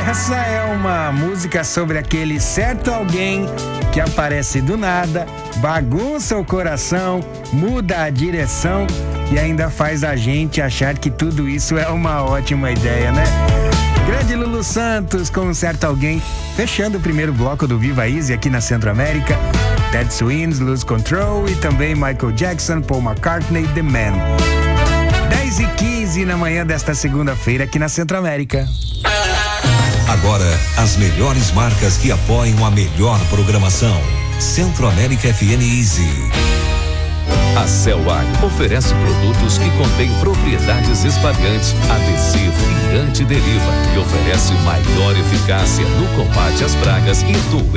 Essa é uma música sobre aquele certo alguém que aparece do nada, bagunça o coração, muda a direção e ainda faz a gente achar que tudo isso é uma ótima ideia, né? Grande Lulu Santos com um certo alguém, fechando o primeiro bloco do Viva Easy aqui na Centro-América. Ted Swings, Lose Control e também Michael Jackson, Paul McCartney, The Man. 10h15 na manhã desta segunda-feira aqui na Centro-América. Agora, as melhores marcas que apoiam a melhor programação. Centro-América FM Easy. A Celwag oferece produtos que contêm propriedades espalhantes, adesivo e antideriva e oferece maior eficácia no combate às pragas e doenças.